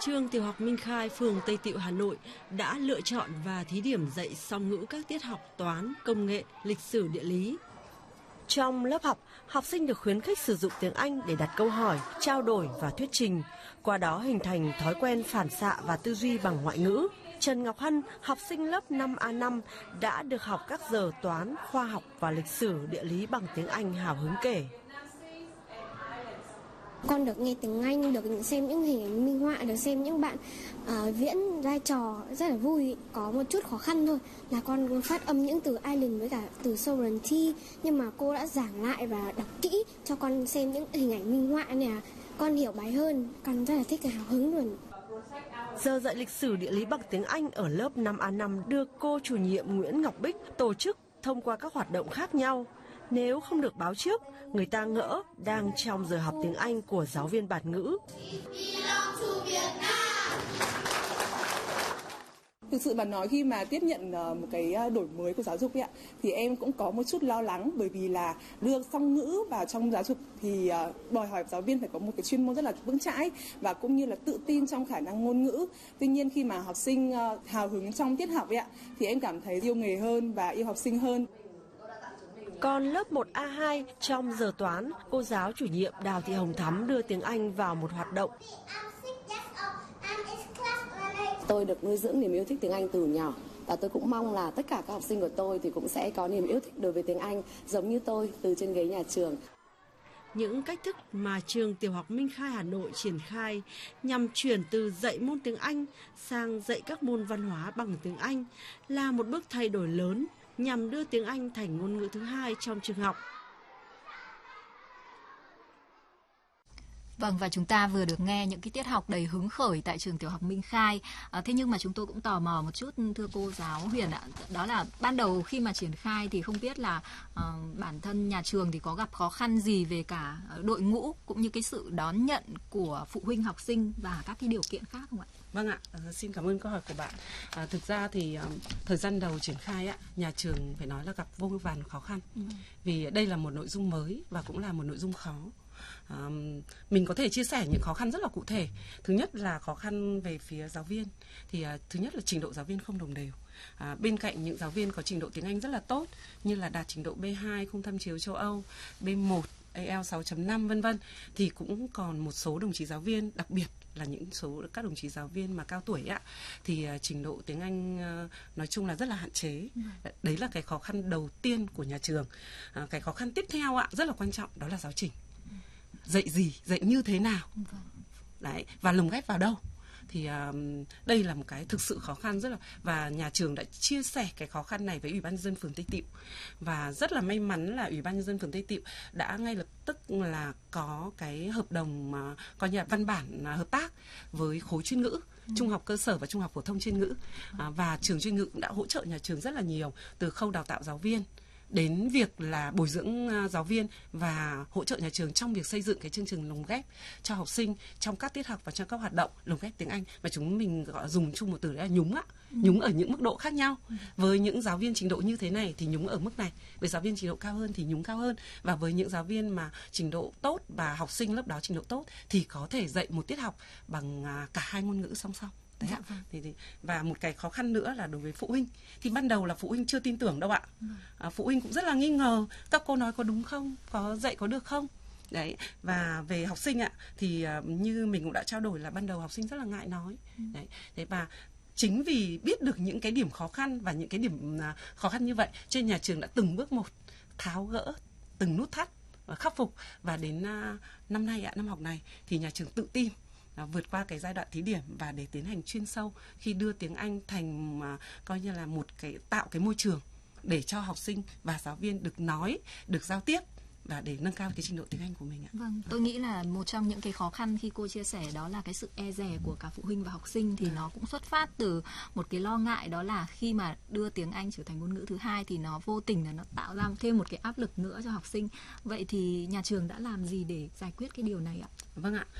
Trường Tiểu học Minh Khai, phường Tây Tịu, Hà Nội đã lựa chọn và thí điểm dạy song ngữ các tiết học toán, công nghệ, lịch sử, địa lý. Trong lớp học, học sinh được khuyến khích sử dụng tiếng Anh để đặt câu hỏi, trao đổi và thuyết trình, qua đó hình thành thói quen phản xạ và tư duy bằng ngoại ngữ. Trần Ngọc Hân, học sinh lớp 5A5 đã được học các giờ toán, khoa học và lịch sử, địa lý bằng tiếng Anh hào hứng kể. Con được nghe tiếng Anh, được xem những hình ảnh minh họa, được xem những bạn viễn vai trò rất là vui. Có một chút khó khăn thôi là con phát âm những từ island với cả từ sovereignty, nhưng mà cô đã giảng lại và đọc kỹ cho con xem những hình ảnh minh họa này, con hiểu bài hơn, con rất là thích, hào hứng luôn. Giờ dạy lịch sử địa lý bằng tiếng Anh ở lớp 5A5 được cô chủ nhiệm Nguyễn Ngọc Bích tổ chức thông qua các hoạt động khác nhau. Nếu không được báo trước, người ta ngỡ đang trong giờ học tiếng Anh của giáo viên bản ngữ. Thực sự mà nói, khi mà tiếp nhận một cái đổi mới của giáo dục ấy ạ, thì em cũng có một chút lo lắng, bởi vì là đưa song ngữ vào trong giáo dục thì đòi hỏi giáo viên phải có một cái chuyên môn rất là vững chãi và cũng như là tự tin trong khả năng ngôn ngữ. Tuy nhiên khi mà học sinh hào hứng trong tiết học ấy ạ, thì em cảm thấy yêu nghề hơn và yêu học sinh hơn. Còn lớp 1A2, trong giờ toán, cô giáo chủ nhiệm Đào Thị Hồng Thắm đưa tiếng Anh vào một hoạt động. Tôi được nuôi dưỡng niềm yêu thích tiếng Anh từ nhỏ và tôi cũng mong là tất cả các học sinh của tôi thì cũng sẽ có niềm yêu thích đối với tiếng Anh giống như tôi từ trên ghế nhà trường. Những cách thức mà trường Tiểu học Minh Khai Hà Nội triển khai nhằm chuyển từ dạy môn tiếng Anh sang dạy các môn văn hóa bằng tiếng Anh là một bước thay đổi lớn nhằm đưa tiếng Anh thành ngôn ngữ thứ hai trong trường học. Vâng, và chúng ta vừa được nghe những cái tiết học đầy hứng khởi tại trường Tiểu học Minh Khai. Thế nhưng mà chúng tôi cũng tò mò một chút, thưa cô giáo Huyền ạ. Đó là ban đầu khi mà triển khai thì không biết là bản thân nhà trường thì có gặp khó khăn gì về cả đội ngũ cũng như cái sự đón nhận của phụ huynh học sinh và các cái điều kiện khác không ạ? Vâng ạ, xin cảm ơn câu hỏi của bạn. Thực ra thì thời gian đầu triển khai nhà trường phải nói là gặp vô vàn khó khăn. Vì đây là một nội dung mới và cũng là một nội dung khó. Mình có thể chia sẻ những khó khăn rất là cụ thể. Thứ nhất là khó khăn về phía giáo viên. Thì thứ nhất là trình độ giáo viên không đồng đều. Bên cạnh những giáo viên có trình độ tiếng Anh rất là tốt, như là đạt trình độ B2 không tham chiếu châu Âu, B1 IELTS 6.5 vân vân, thì cũng còn một số đồng chí giáo viên, đặc biệt là những số các đồng chí giáo viên mà cao tuổi thì trình độ tiếng Anh nói chung là rất là hạn chế. Đấy là cái khó khăn đầu tiên của nhà trường. Cái khó khăn tiếp theo rất là quan trọng, đó là giáo trình. Dạy gì, dạy như thế nào, đấy, và lồng ghép vào đâu. Thì đây là một cái thực sự khó khăn rất là, và nhà trường đã chia sẻ cái khó khăn này với Ủy ban nhân dân phường Tây Tịu, và rất là may mắn là Ủy ban nhân dân phường Tây Tịu đã ngay lập tức là có cái hợp đồng mà coi như là văn bản hợp tác với khối chuyên ngữ, trung học cơ sở và trung học phổ thông chuyên ngữ, và trường chuyên ngữ cũng đã hỗ trợ nhà trường rất là nhiều, từ khâu đào tạo giáo viên đến việc là bồi dưỡng giáo viên và hỗ trợ nhà trường trong việc xây dựng cái chương trình lồng ghép cho học sinh trong các tiết học và trong các hoạt động lồng ghép tiếng Anh, mà chúng mình gọi dùng chung một từ là nhúng nhúng ở những mức độ khác nhau. Với những giáo viên trình độ như thế này thì nhúng ở mức này, với giáo viên trình độ cao hơn thì nhúng cao hơn, và với những giáo viên mà trình độ tốt và học sinh lớp đó trình độ tốt thì có thể dạy một tiết học bằng cả hai ngôn ngữ song song. Đấy ạ. Và một cái khó khăn nữa là đối với phụ huynh, thì ban đầu là phụ huynh chưa tin tưởng đâu ạ. Phụ huynh cũng rất là nghi ngờ các cô nói có đúng không, có dạy có được không. Đấy, và về học sinh thì như mình cũng đã trao đổi là ban đầu học sinh rất là ngại nói. Đấy, và chính vì biết được những cái điểm khó khăn và những cái điểm khó khăn như vậy, cho nên nhà trường đã từng bước một tháo gỡ từng nút thắt và khắc phục, và đến năm nay năm học này thì nhà trường tự tin vượt qua cái giai đoạn thí điểm và để tiến hành chuyên sâu khi đưa tiếng Anh thành coi như là một cái tạo cái môi trường để cho học sinh và giáo viên được nói, được giao tiếp và để nâng cao cái trình độ tiếng Anh của mình ạ. Vâng, tôi nghĩ là một trong những cái khó khăn khi cô chia sẻ đó là cái sự e dè của cả phụ huynh và học sinh, thì nó cũng xuất phát từ một cái lo ngại, đó là khi mà đưa tiếng Anh trở thành ngôn ngữ thứ hai thì nó vô tình là nó tạo ra thêm một cái áp lực nữa cho học sinh. Vậy thì nhà trường đã làm gì để giải quyết cái điều này ạ? Vâng ạ.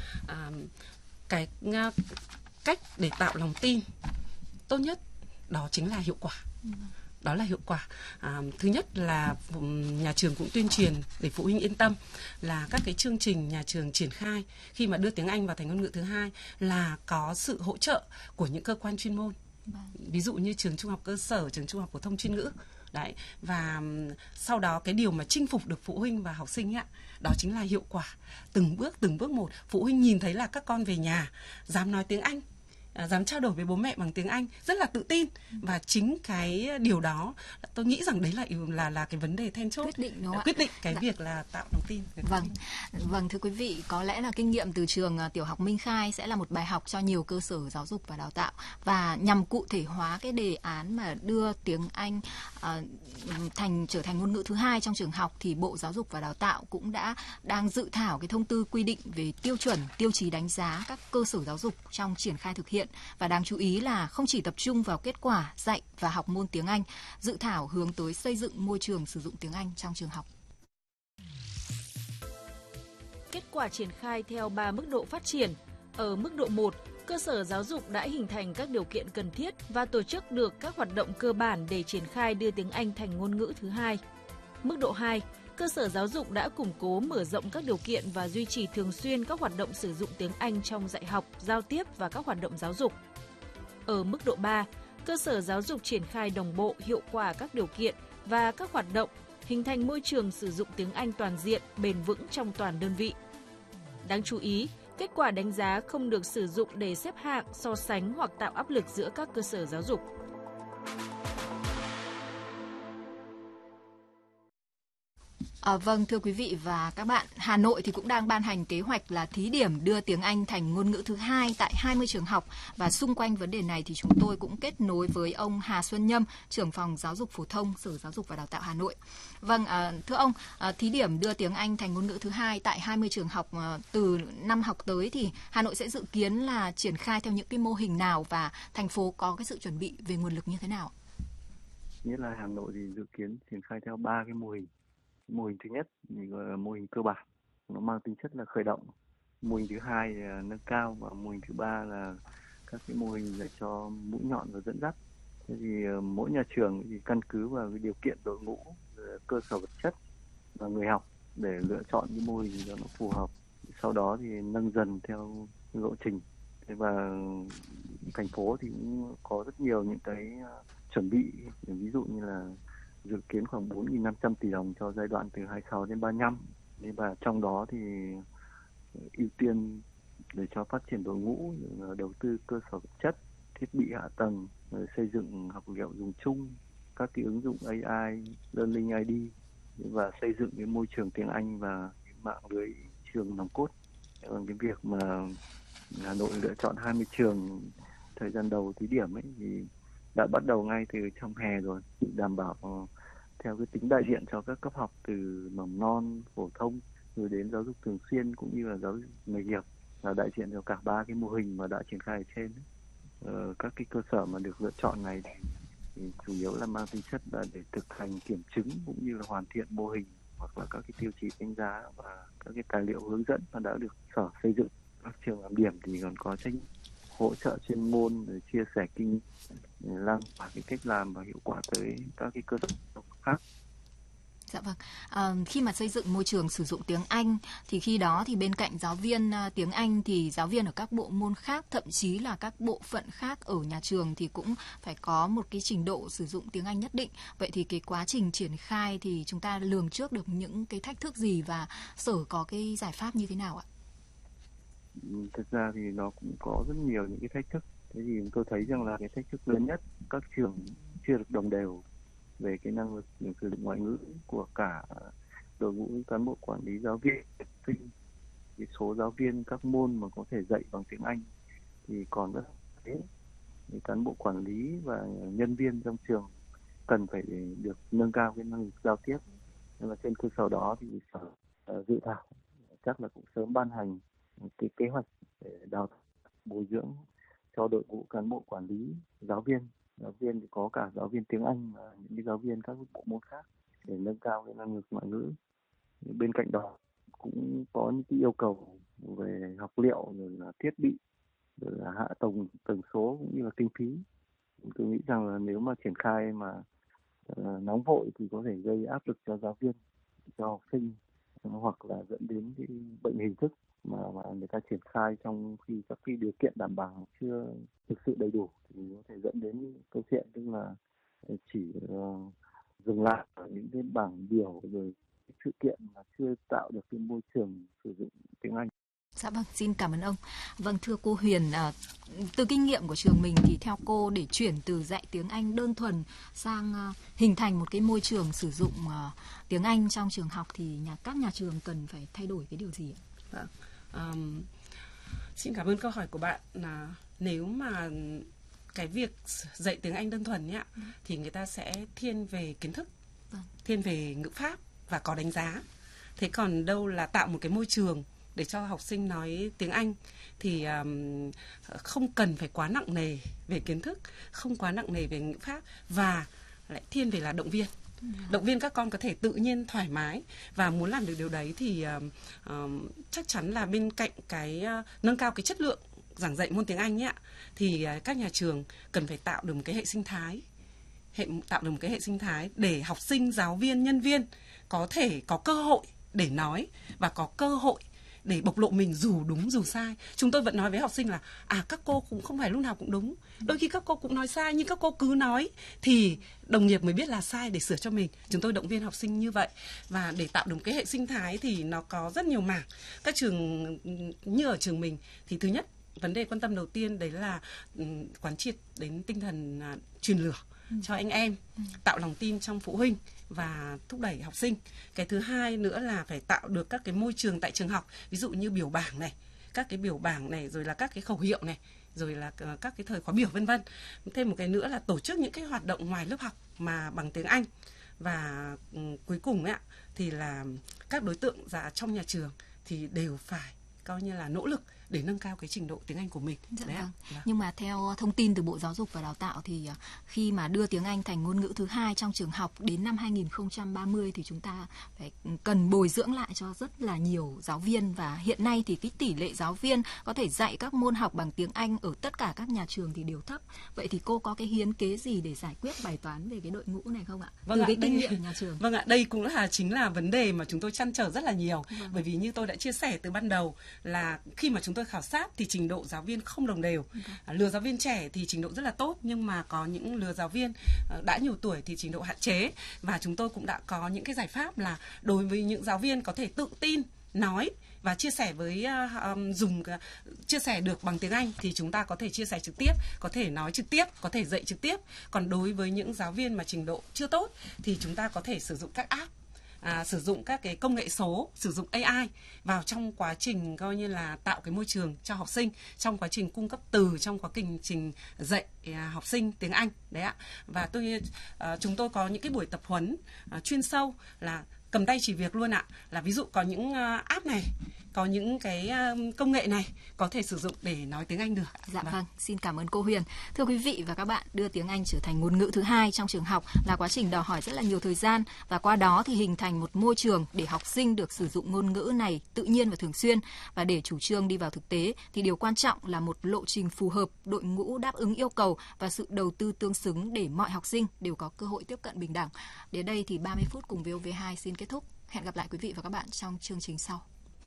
Cái cách để tạo lòng tin tốt nhất đó chính là hiệu quả. đó là hiệu quả. Thứ nhất là nhà trường cũng tuyên truyền để phụ huynh yên tâm là các cái chương trình nhà trường triển khai khi mà đưa tiếng Anh vào thành ngôn ngữ thứ hai là có sự hỗ trợ của những cơ quan chuyên môn. Ví dụ như trường trung học cơ sở, trường trung học phổ thông chuyên ngữ. Đấy, và sau đó cái điều mà chinh phục được phụ huynh và học sinh ạ, đó chính là hiệu quả. Từng bước một, phụ huynh nhìn thấy là các con về nhà dám nói tiếng Anh, dám trao đổi với bố mẹ bằng tiếng Anh, rất là tự tin, và chính cái điều đó tôi nghĩ rằng đấy là cái vấn đề then chốt quyết định cái việc là tạo lòng tin. Vâng, thưa quý vị, có lẽ là kinh nghiệm từ trường tiểu học Minh Khai sẽ là một bài học cho nhiều cơ sở giáo dục và đào tạo, và nhằm cụ thể hóa cái đề án mà đưa tiếng Anh trở thành ngôn ngữ thứ hai trong trường học, thì Bộ Giáo dục và Đào tạo cũng đang dự thảo cái thông tư quy định về tiêu chuẩn, tiêu chí đánh giá các cơ sở giáo dục trong triển khai thực hiện. Và đáng chú ý là không chỉ tập trung vào kết quả dạy và học môn tiếng Anh, dự thảo hướng tới xây dựng môi trường sử dụng tiếng Anh trong trường học. Kết quả triển khai theo 3 mức độ phát triển. Ở mức độ 1, cơ sở giáo dục đã hình thành các điều kiện cần thiết và tổ chức được các hoạt động cơ bản để triển khai đưa tiếng Anh thành ngôn ngữ thứ hai. Mức độ 2, cơ sở giáo dục đã củng cố, mở rộng các điều kiện và duy trì thường xuyên các hoạt động sử dụng tiếng Anh trong dạy học, giao tiếp và các hoạt động giáo dục. Ở mức độ 3, cơ sở giáo dục triển khai đồng bộ, hiệu quả các điều kiện và các hoạt động, hình thành môi trường sử dụng tiếng Anh toàn diện, bền vững trong toàn đơn vị. Đáng chú ý, kết quả đánh giá không được sử dụng để xếp hạng, so sánh hoặc tạo áp lực giữa các cơ sở giáo dục. Vâng, thưa quý vị và các bạn, Hà Nội thì cũng đang ban hành kế hoạch là thí điểm đưa tiếng Anh thành ngôn ngữ thứ hai tại 20 trường học, và xung quanh vấn đề này thì chúng tôi cũng kết nối với ông Hà Xuân Nhâm, trưởng phòng giáo dục phổ thông, Sở Giáo dục và Đào tạo Hà Nội. Vâng, thưa ông, thí điểm đưa tiếng Anh thành ngôn ngữ thứ hai tại 20 trường học từ năm học tới thì Hà Nội sẽ dự kiến là triển khai theo những cái mô hình nào, và thành phố có cái sự chuẩn bị về nguồn lực như thế nào? Nghĩa là Hà Nội thì dự kiến triển khai theo 3 cái mô hình. Mô hình thứ nhất thì gọi là mô hình cơ bản, nó mang tính chất là khởi động. Mô hình thứ hai là nâng cao, và mô hình thứ ba là các cái mô hình dạy cho mũi nhọn và dẫn dắt. Thế thì mỗi nhà trường thì căn cứ vào cái điều kiện đội ngũ, cơ sở vật chất và người học để lựa chọn cái mô hình cho nó phù hợp. Sau đó thì nâng dần theo lộ trình. Và thành phố thì cũng có rất nhiều những cái chuẩn bị, ví dụ như là dự kiến khoảng 4.500 tỷ đồng cho giai đoạn từ 26 đến 35. Và trong đó thì ưu tiên để cho phát triển đội ngũ, đầu tư cơ sở vật chất, thiết bị hạ tầng, xây dựng học liệu dùng chung, các cái ứng dụng AI, Learning ID, và xây dựng cái môi trường tiếng Anh và mạng lưới trường nòng cốt. Còn cái việc mà Hà Nội lựa chọn 20 trường thời gian đầu thí điểm ấy thì đã bắt đầu ngay từ trong hè rồi, đảm bảo theo cái tính đại diện cho các cấp học từ mầm non, phổ thông rồi đến giáo dục thường xuyên cũng như là giáo dục nghề nghiệp, là đại diện cho cả 3 cái mô hình mà đã triển khai ở trên. Các cái cơ sở mà được lựa chọn này thì chủ yếu là mang tính chất là để thực hành kiểm chứng cũng như là hoàn thiện mô hình hoặc là các cái tiêu chí đánh giá và các cái tài liệu hướng dẫn mà đã được sở xây dựng. Các trường làm điểm thì còn có trách hỗ trợ chuyên môn để chia sẻ kinh nghiệm, lan tỏa cái cách làm và hiệu quả tới các cái cơ sở khác. Dạ vâng. Khi mà xây dựng môi trường sử dụng tiếng Anh thì khi đó thì bên cạnh giáo viên tiếng Anh thì giáo viên ở các bộ môn khác, thậm chí là các bộ phận khác ở nhà trường thì cũng phải có một cái trình độ sử dụng tiếng Anh nhất định. Vậy thì cái quá trình triển khai thì chúng ta lường trước được những cái thách thức gì và Sở có cái giải pháp như thế nào ạ? Thực ra thì nó cũng có rất nhiều những cái thách thức. Thế thì tôi thấy rằng là cái thách thức lớn nhất, các trường chưa được đồng đều về cái năng lực sử dụng ngoại ngữ của cả đội ngũ cán bộ quản lý, giáo viên, cái số giáo viên các môn mà có thể dạy bằng tiếng Anh thì còn rất thế. Thì cán bộ quản lý và nhân viên trong trường cần phải được nâng cao cái năng lực giao tiếp. Nhưng mà trên cơ sở đó thì Sở dự thảo chắc là cũng sớm ban hành cái kế hoạch để đào tạo, bồi dưỡng cho đội ngũ cán bộ quản lý, giáo viên thì có cả giáo viên tiếng Anh và những cái giáo viên các bộ môn khác để nâng cao cái năng lực ngoại ngữ. Bên cạnh đó cũng có những cái yêu cầu về học liệu, rồi là thiết bị, rồi là hạ tầng số cũng như là kinh phí. Tôi nghĩ rằng là nếu mà triển khai mà nóng vội thì có thể gây áp lực cho giáo viên, cho học sinh, hoặc là dẫn đến cái bệnh hình thức mà người ta triển khai trong khi các cái điều kiện đảm bảo chưa thực sự đầy đủ, thì có thể dẫn đến câu chuyện tức là chỉ dừng lại ở những cái bảng biểu rồi sự kiện mà chưa tạo được cái môi trường sử dụng tiếng Anh. Dạ vâng, xin cảm ơn ông. Vâng, thưa cô Huyền, từ kinh nghiệm của trường mình thì theo cô, để chuyển từ dạy tiếng Anh đơn thuần sang hình thành một cái môi trường sử dụng tiếng Anh trong trường học thì các nhà trường cần phải thay đổi cái điều gì ạ? Xin cảm ơn câu hỏi của bạn. Là nếu mà cái việc dạy tiếng Anh đơn thuần nhá, thì người ta sẽ thiên về kiến thức, thiên về ngữ pháp và có đánh giá. Thế còn đâu là tạo một cái môi trường để cho học sinh nói tiếng Anh thì không cần phải quá nặng nề về kiến thức, không quá nặng nề về ngữ pháp, và lại thiên về là động viên. Động viên các con có thể tự nhiên thoải mái, và muốn làm được điều đấy thì chắc chắn là bên cạnh cái nâng cao cái chất lượng giảng dạy môn tiếng Anh nhé, thì các nhà trường cần phải tạo được một cái hệ sinh thái để học sinh, giáo viên, nhân viên có thể có cơ hội để nói và có cơ hội để bộc lộ mình dù đúng dù sai. Chúng tôi vẫn nói với học sinh là các cô cũng không phải lúc nào cũng đúng, đôi khi các cô cũng nói sai, nhưng các cô cứ nói thì đồng nghiệp mới biết là sai để sửa cho mình. Chúng tôi động viên học sinh như vậy. Và để tạo được một cái hệ sinh thái thì nó có rất nhiều mảng. Các trường như ở trường mình thì thứ nhất, vấn đề quan tâm đầu tiên đấy là quán triệt đến tinh thần truyền lửa cho anh em, tạo lòng tin trong phụ huynh và thúc đẩy học sinh. Cái thứ hai nữa là phải tạo được các cái môi trường tại trường học, ví dụ như biểu bảng này, các cái biểu bảng này, rồi là các cái khẩu hiệu này, rồi là các cái thời khóa biểu vân vân. Thêm một cái nữa là tổ chức những cái hoạt động ngoài lớp học mà bằng tiếng Anh. Và cuối cùng ấy, thì là các đối tượng trong nhà trường thì đều phải coi như là nỗ lực để nâng cao cái trình độ tiếng Anh của mình. Nhưng mà theo thông tin từ Bộ Giáo dục và Đào tạo thì khi mà đưa tiếng Anh thành ngôn ngữ thứ hai trong trường học đến năm 2030 thì chúng ta phải cần bồi dưỡng lại cho rất là nhiều giáo viên, và hiện nay thì cái tỷ lệ giáo viên có thể dạy các môn học bằng tiếng Anh ở tất cả các nhà trường thì đều thấp. Vậy thì cô có cái hiến kế gì để giải quyết bài toán về cái đội ngũ này không ạ? Vâng, từ cái kinh nghiệm nhà trường. Vâng ạ, đây cũng chính là vấn đề mà chúng tôi trăn trở rất là nhiều. Bởi vì như tôi đã chia sẻ từ ban đầu là khi mà chúng tôi khảo sát thì trình độ giáo viên không đồng đều. Lứa giáo viên trẻ thì trình độ rất là tốt, nhưng mà có những lứa giáo viên đã nhiều tuổi thì trình độ hạn chế. Và chúng tôi cũng đã có những cái giải pháp là đối với những giáo viên có thể tự tin nói và chia sẻ với chia sẻ được bằng tiếng Anh thì chúng ta có thể chia sẻ trực tiếp, có thể nói trực tiếp, có thể dạy trực tiếp. Còn đối với những giáo viên mà trình độ chưa tốt thì chúng ta có thể sử dụng các app, sử dụng các cái công nghệ số, sử dụng AI vào trong quá trình coi như là tạo cái môi trường cho học sinh, trong quá trình cung cấp từ, trong quá trình dạy học sinh tiếng Anh đấy ạ. Và chúng tôi có những cái buổi tập huấn chuyên sâu là cầm tay chỉ việc luôn ạ, là ví dụ có những app này, có những cái công nghệ này có thể sử dụng để nói tiếng Anh được. Dạ vâng, xin cảm ơn cô Huyền. Thưa quý vị và các bạn, đưa tiếng Anh trở thành ngôn ngữ thứ hai trong trường học là quá trình đòi hỏi rất là nhiều thời gian, và qua đó thì hình thành một môi trường để học sinh được sử dụng ngôn ngữ này tự nhiên và thường xuyên. Và để chủ trương đi vào thực tế thì điều quan trọng là một lộ trình phù hợp, đội ngũ đáp ứng yêu cầu và sự đầu tư tương xứng để mọi học sinh đều có cơ hội tiếp cận bình đẳng. Đến đây thì 30 phút cùng VOV2 xin kết thúc. Hẹn gặp lại quý vị và các bạn trong chương trình sau.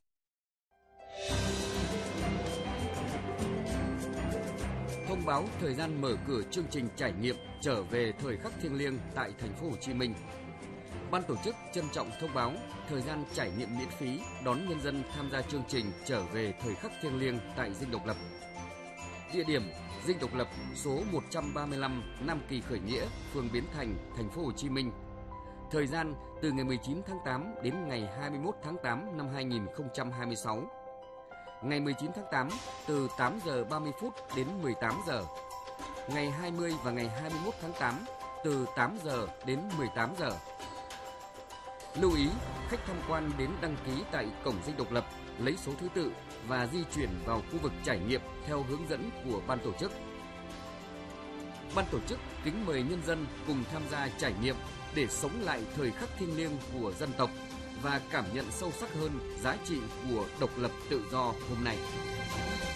Thông báo thời gian mở cửa chương trình trải nghiệm trở về thời khắc thiêng liêng tại thành phố Hồ Chí Minh. Ban tổ chức trân trọng thông báo thời gian trải nghiệm miễn phí đón nhân dân tham gia chương trình trở về thời khắc thiêng liêng tại Dinh Độc Lập. Địa điểm: Dinh Độc Lập, số 135 Nam Kỳ Khởi Nghĩa, phường Bến Thành, thành phố Hồ Chí Minh. Thời gian từ ngày 19 tháng 8 đến ngày 21 tháng 8 năm 2026. Ngày 19 tháng 8 từ 8 giờ 30 phút đến 18 giờ. Ngày 20 và ngày 21 tháng 8 từ 8 giờ đến 18 giờ. Lưu ý, khách tham quan đến đăng ký tại cổng Dinh Độc Lập, lấy số thứ tự và di chuyển vào khu vực trải nghiệm theo hướng dẫn của ban tổ chức. Ban tổ chức kính mời nhân dân cùng tham gia trải nghiệm để sống lại thời khắc thiêng liêng của dân tộc và cảm nhận sâu sắc hơn giá trị của độc lập tự do hôm nay.